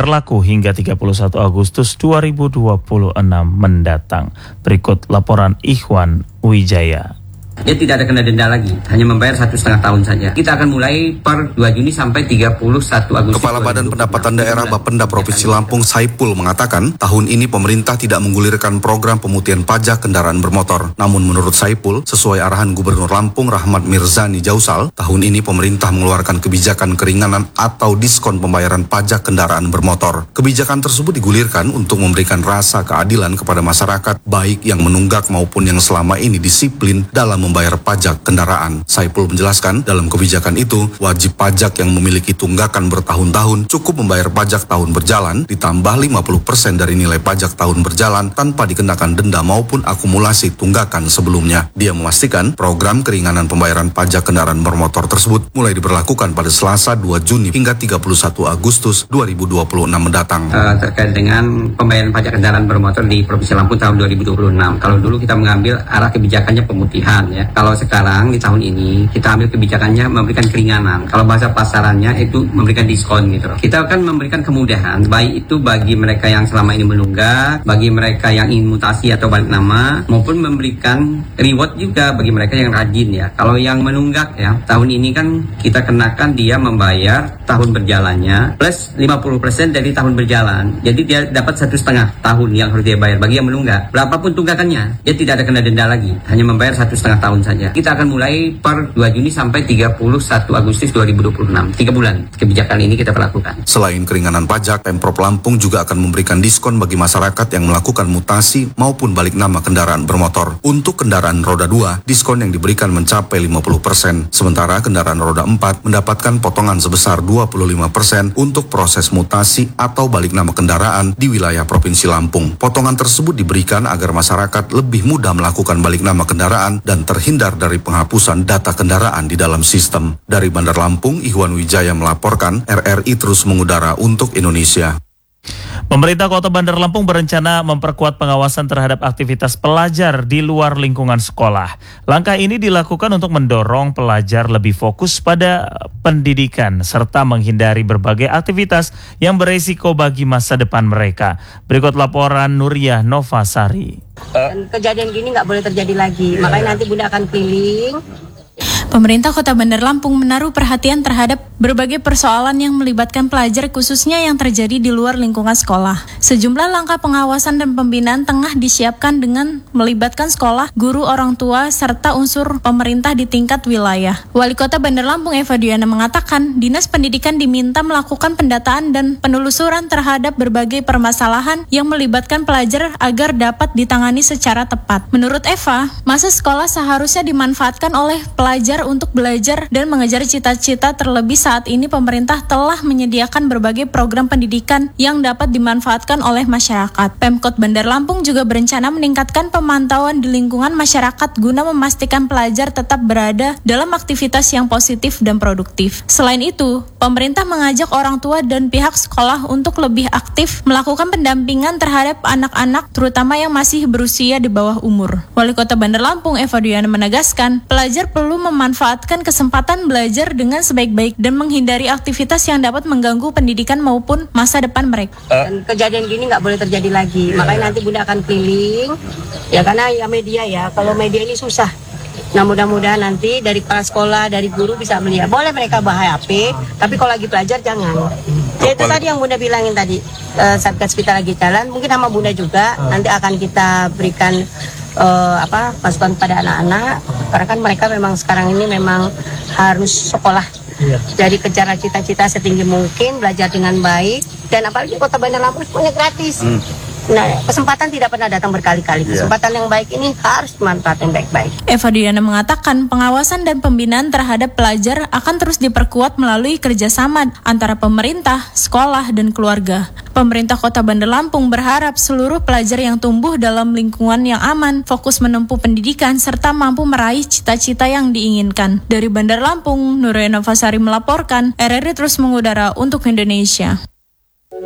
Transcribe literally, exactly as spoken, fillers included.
berlaku hingga tiga puluh satu Agustus dua ribu dua puluh enam mendatang. Berikut laporan Ikhwan Wijaya. Dia tidak ada kena denda lagi, hanya membayar satu setengah tahun saja. Kita akan mulai per dua Juni sampai tiga puluh satu Agustus. Kepala Badan Pendapatan Daerah Bapenda Provinsi Lampung Saipul mengatakan, tahun ini pemerintah tidak menggulirkan program pemutihan pajak kendaraan bermotor. Namun menurut Saipul, sesuai arahan Gubernur Lampung Rahmat Mirzani Jausal, tahun ini pemerintah mengeluarkan kebijakan keringanan atau diskon pembayaran pajak kendaraan bermotor. Kebijakan tersebut digulirkan untuk memberikan rasa keadilan kepada masyarakat, baik yang menunggak maupun yang selama ini disiplin dalam membayar pajak kendaraan. Saipul menjelaskan, dalam kebijakan itu, wajib pajak yang memiliki tunggakan bertahun-tahun cukup membayar pajak tahun berjalan, ditambah lima puluh persen dari nilai pajak tahun berjalan tanpa dikenakan denda maupun akumulasi tunggakan sebelumnya. Dia memastikan program keringanan pembayaran pajak kendaraan bermotor tersebut mulai diberlakukan pada Selasa dua Juni hingga tiga puluh satu Agustus dua ribu dua puluh enam mendatang. Uh, terkait dengan pembayaran pajak kendaraan bermotor di Provinsi Lampung tahun dua ribu dua puluh enam. Kalau dulu kita mengambil arah kebijakannya pemutihan. Ya. Kalau sekarang di tahun ini kita ambil kebijakannya memberikan keringanan. Kalau bahasa pasarannya itu memberikan diskon gitu. Kita akan memberikan kemudahan baik itu bagi mereka yang selama ini menunggak, bagi mereka yang ingin mutasi atau balik nama, maupun memberikan reward juga bagi mereka yang rajin ya. Kalau yang menunggak ya, tahun ini kan kita kenakan dia membayar tahun berjalannya plus lima puluh persen dari tahun berjalan. Jadi dia dapat satu setengah tahun yang harus dia bayar bagi yang menunggak. Berapapun tunggakannya, dia tidak ada kena denda lagi, hanya membayar satu setengah tahun saja. Kita akan mulai per dua Juni sampai tiga puluh satu Agustus dua ribu dua puluh enam. Tiga bulan kebijakan ini kita berlakukan. Selain keringanan pajak, Pemprov Lampung juga akan memberikan diskon bagi masyarakat yang melakukan mutasi maupun balik nama kendaraan bermotor. Untuk kendaraan roda dua, diskon yang diberikan mencapai lima puluh persen. Sementara kendaraan roda empat mendapatkan potongan sebesar dua puluh lima persen untuk proses mutasi atau balik nama kendaraan di wilayah Provinsi Lampung. Potongan tersebut diberikan agar masyarakat lebih mudah melakukan balik nama kendaraan dan terhindar dari penghapusan data kendaraan di dalam sistem. Dari Bandar Lampung, Ikhwan Wijaya melaporkan, R R I terus mengudara untuk Indonesia. Pemerintah Kota Bandar Lampung berencana memperkuat pengawasan terhadap aktivitas pelajar di luar lingkungan sekolah. Langkah ini dilakukan untuk mendorong pelajar lebih fokus pada pendidikan serta menghindari berbagai aktivitas yang beresiko bagi masa depan mereka. Berikut laporan Nuriyah Novasari. Dan kejadian gini nggak boleh terjadi lagi, makanya nanti Bunda akan keliling. Pemerintah Kota Bandar Lampung menaruh perhatian terhadap berbagai persoalan yang melibatkan pelajar khususnya yang terjadi di luar lingkungan sekolah. Sejumlah langkah pengawasan dan pembinaan tengah disiapkan dengan melibatkan sekolah, guru, orang tua, serta unsur pemerintah di tingkat wilayah. Wali Kota Bandar Lampung Eva Duyana mengatakan, Dinas Pendidikan diminta melakukan pendataan dan penelusuran terhadap berbagai permasalahan yang melibatkan pelajar agar dapat ditangani secara tepat. Menurut Eva, masa sekolah seharusnya dimanfaatkan oleh pelajar untuk belajar dan mengejar cita-cita, terlebih saat ini pemerintah telah menyediakan berbagai program pendidikan yang dapat dimanfaatkan oleh masyarakat. Pemkot Bandar Lampung juga berencana meningkatkan pemantauan di lingkungan masyarakat guna memastikan pelajar tetap berada dalam aktivitas yang positif dan produktif. Selain itu, pemerintah mengajak orang tua dan pihak sekolah untuk lebih aktif melakukan pendampingan terhadap anak-anak terutama yang masih berusia di bawah umur. Wali Kota Bandar Lampung Eva Duyana menegaskan, pelajar perlu memanfaatkan kesempatan belajar dengan sebaik-baik dan menghindari aktivitas yang dapat mengganggu pendidikan maupun masa depan mereka. Dan kejadian gini nggak boleh terjadi lagi, makanya nanti Bunda akan keliling. Ya karena ya media ya, kalau media ini susah. Nah mudah-mudahan nanti dari kepala sekolah, dari guru bisa melihat. Boleh mereka bawa H P, tapi kalau lagi belajar jangan. Ya itu tadi yang Bunda bilangin tadi, uh, Satgas kita lagi jalan, mungkin sama Bunda juga nanti akan kita berikan Uh, apa masukan pada anak-anak, karena kan mereka memang sekarang ini memang harus sekolah. Iya. Jadi kejar cita-cita setinggi mungkin, belajar dengan baik, dan apalagi Kota Bandar Lampung semuanya gratis. Hmm. Nah, kesempatan tidak pernah datang berkali-kali. Kesempatan yang baik ini harus dimanfaatkan baik-baik. Eva Duyana mengatakan pengawasan dan pembinaan terhadap pelajar akan terus diperkuat melalui kerjasama antara pemerintah, sekolah, dan keluarga. Pemerintah Kota Bandar Lampung berharap seluruh pelajar yang tumbuh dalam lingkungan yang aman, fokus menempuh pendidikan, serta mampu meraih cita-cita yang diinginkan. Dari Bandar Lampung, Nuriyah Novasari melaporkan, R R I terus mengudara untuk Indonesia.